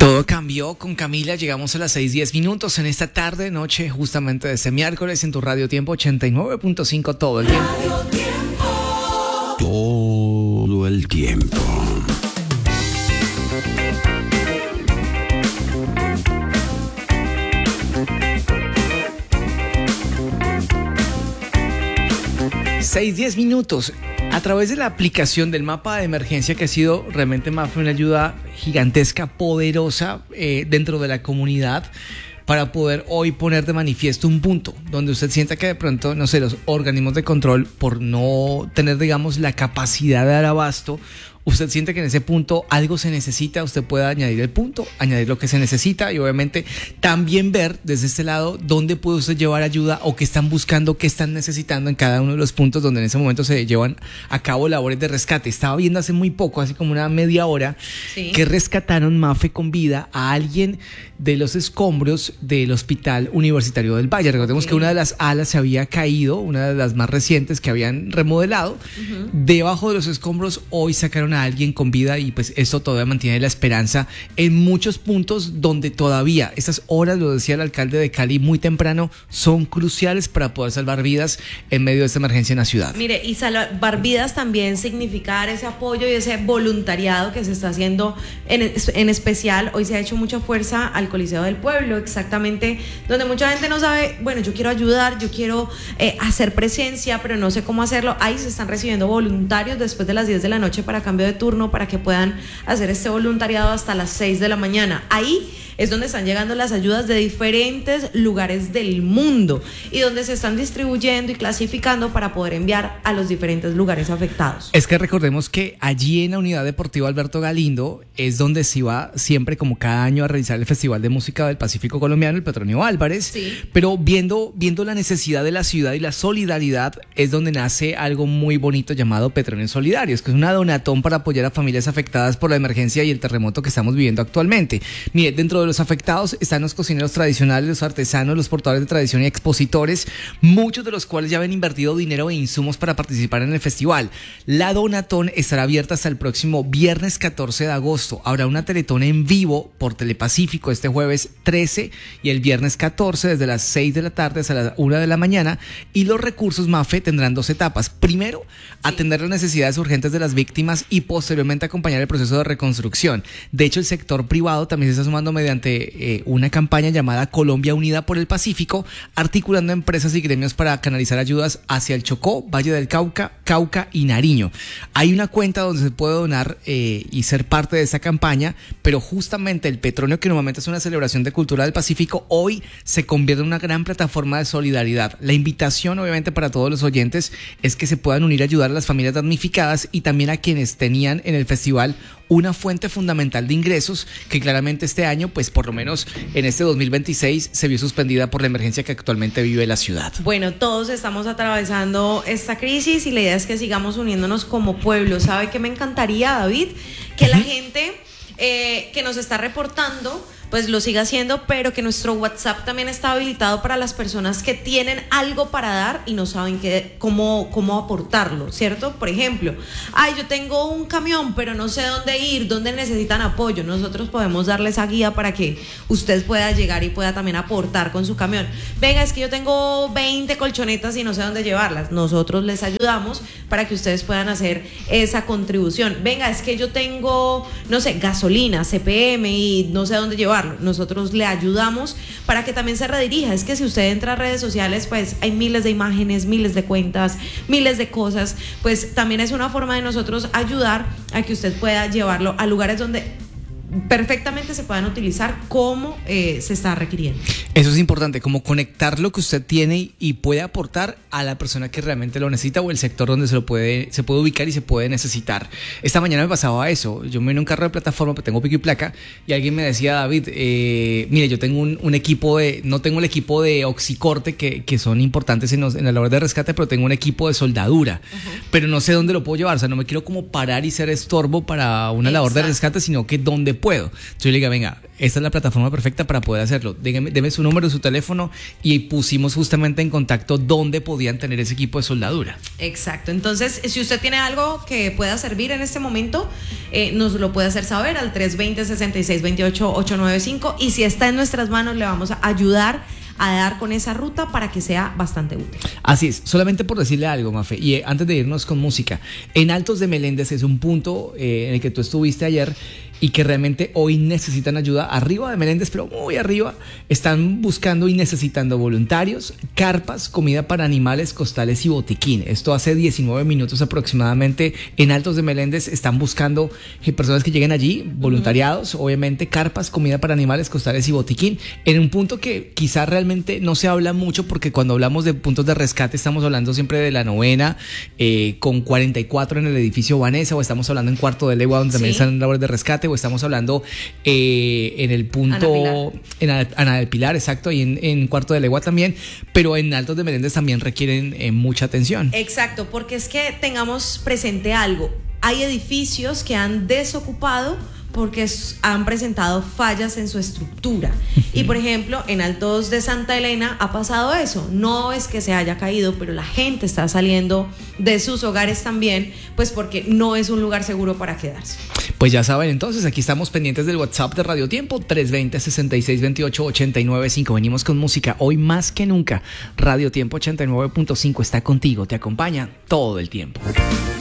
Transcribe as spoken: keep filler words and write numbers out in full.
Todo cambió con Camila, llegamos a las seis diez minutos en esta tarde, noche, justamente de este miércoles en tu Radio Tiempo ochenta y nueve punto cinco todo el tiempo. Todo el tiempo. seis diez minutos. A través de la aplicación del mapa de emergencia, que ha sido realmente más una ayuda gigantesca, poderosa eh, dentro de la comunidad, para poder hoy poner de manifiesto un punto donde usted sienta que de pronto, no sé, los organismos de control, por no tener, digamos, la capacidad de dar abasto, usted siente que en ese punto algo se necesita, usted puede añadir el punto, añadir lo que se necesita y obviamente también ver desde este lado dónde puede usted llevar ayuda o qué están buscando, qué están necesitando en cada uno de los puntos donde en ese momento se llevan a cabo labores de rescate. Estaba viendo hace muy poco, hace como una media hora, sí, que rescataron, Mafe, con vida a alguien de los escombros del Hospital Universitario del Valle. Recordemos, okay, que una de las alas se había caído, una de las más recientes que habían remodelado. Uh-huh. Debajo de los escombros hoy sacaron a alguien con vida y pues esto todavía mantiene la esperanza en muchos puntos donde todavía estas horas, lo decía el alcalde de Cali muy temprano, son cruciales para poder salvar vidas en medio de esta emergencia en la ciudad. Mire, y salvar vidas también significar ese apoyo y ese voluntariado que se está haciendo en, en especial. Hoy se ha hecho mucha fuerza al Coliseo del Pueblo, exactamente donde mucha gente no sabe, bueno, yo quiero ayudar, yo quiero eh, hacer presencia, pero no sé cómo hacerlo. Ahí se están recibiendo voluntarios después de las diez de la noche para cambio de turno, para que puedan hacer este voluntariado hasta las seis de la mañana. Ahí es donde están llegando las ayudas de diferentes lugares del mundo y donde se están distribuyendo y clasificando para poder enviar a los diferentes lugares afectados. Es que recordemos que allí en la Unidad Deportiva Alberto Galindo es donde se iba siempre, como cada año, a realizar el Festival de Música del Pacífico Colombiano, el Petronio Álvarez. Sí. Pero viendo, viendo la necesidad de la ciudad y la solidaridad, es donde nace algo muy bonito llamado Petronio Solidarios, que es una donatón para apoyar a familias afectadas por la emergencia y el terremoto que estamos viviendo actualmente. Mire, dentro de los afectados están los cocineros tradicionales, los artesanos, los portadores de tradición y expositores, muchos de los cuales ya habían invertido dinero e insumos para participar en el festival. La donatón estará abierta hasta el próximo viernes catorce de agosto. Habrá una teletón en vivo por Telepacífico este jueves trece y el viernes catorce desde las seis de la tarde hasta las una de la mañana, y los recursos, Mafe, tendrán dos etapas. Primero, sí, atender las necesidades urgentes de las víctimas y posteriormente acompañar el proceso de reconstrucción. De hecho, el sector privado también se está sumando mediante eh, una campaña llamada Colombia Unida por el Pacífico, articulando empresas y gremios para canalizar ayudas hacia el Chocó, Valle del Cauca, Cauca y Nariño. Hay una cuenta donde se puede donar eh, y ser parte de esta campaña, pero justamente el Petronio, que normalmente es una celebración de cultura del Pacífico, hoy se convierte en una gran plataforma de solidaridad. La invitación, obviamente, para todos los oyentes es que se puedan unir a ayudar a las familias damnificadas y también a quienes tenían en el festival una fuente fundamental de ingresos que claramente este año, pues por lo menos en este dos mil veintiséis, se vio suspendida por la emergencia que actualmente vive la ciudad. Bueno, todos estamos atravesando esta crisis y la idea es que sigamos uniéndonos como pueblo. ¿Sabe qué me encantaría, David? Que la gente eh, que nos está reportando pues lo siga haciendo, pero que nuestro WhatsApp también está habilitado para las personas que tienen algo para dar y no saben qué, cómo, cómo aportarlo, ¿cierto? Por ejemplo, ay, yo tengo un camión, pero no sé dónde ir, dónde necesitan apoyo. Nosotros podemos darle esa guía para que usted pueda llegar y pueda también aportar con su camión. Venga, es que yo tengo veinte colchonetas y no sé dónde llevarlas. Nosotros les ayudamos para que ustedes puedan hacer esa contribución. Venga, es que yo tengo, no sé, gasolina, C P M y no sé dónde llevarla. Nosotros le ayudamos para que también se redirija. Es que si usted entra a redes sociales, pues hay miles de imágenes, miles de cuentas, miles de cosas. Pues también es una forma de nosotros ayudar a que usted pueda llevarlo a lugares donde perfectamente se puedan utilizar como eh, se está requiriendo. Eso es importante, como conectar lo que usted tiene y, y puede aportar a la persona que realmente lo necesita o el sector donde se lo puede, se puede ubicar y se puede necesitar. Esta mañana me pasaba eso. Yo me vine en un carro de plataforma, pero tengo pico y placa, y alguien me decía, David, eh, mire, yo tengo un, un equipo de, no tengo el equipo de oxicorte que, que son importantes en, los, en la labor de rescate, pero tengo un equipo de soldadura, uh-huh, pero no sé dónde lo puedo llevar. O sea, no me quiero como parar y ser estorbo para una Exacto. labor de rescate, sino que donde puedo. Entonces yo le diga, venga, esta es la plataforma perfecta para poder hacerlo. Deme, deme su número, su teléfono, y pusimos justamente en contacto dónde podían tener ese equipo de soldadura. Exacto. Entonces, si usted tiene algo que pueda servir en este momento, eh, nos lo puede hacer saber al tres dos cero, seis seis dos ocho, ocho nueve cinco, y si está en nuestras manos le vamos a ayudar a dar con esa ruta para que sea bastante útil. Así es, solamente por decirle algo, Mafe, y eh, antes de irnos con música, en Altos de Meléndez es un punto eh, en el que tú estuviste ayer y que realmente hoy necesitan ayuda. Arriba de Meléndez, pero muy arriba, están buscando y necesitando voluntarios, carpas, comida para animales, costales y botiquín. Esto hace diecinueve minutos aproximadamente. En Altos de Meléndez están buscando eh, personas que lleguen allí, voluntariados, uh-huh. obviamente, carpas, comida para animales, costales y botiquín, en un punto que quizás realmente no se habla mucho, porque cuando hablamos de puntos de rescate estamos hablando siempre de la novena, eh, con cuarenta y cuatro en el edificio Vanessa, o estamos hablando en Cuarto de Legua, donde sí. también están labores de rescate, o estamos hablando eh, en el punto en Ana del Pilar, exacto, y en, en Cuarto de Legua también, pero en Altos de Meléndez también requieren eh, mucha atención. Exacto, porque es que tengamos presente algo, hay edificios que han desocupado porque han presentado fallas en su estructura. Y por ejemplo, en Altos de Santa Elena ha pasado eso. No es que se haya caído, pero la gente está saliendo de sus hogares también, pues porque no es un lugar seguro para quedarse. Pues ya saben, entonces aquí estamos pendientes del WhatsApp de Radio Tiempo, tres dos cero, seis seis dos ocho, ocho nueve cinco. Venimos con música hoy más que nunca. Radio Tiempo ochenta y nueve punto cinco está contigo, te acompaña todo el tiempo.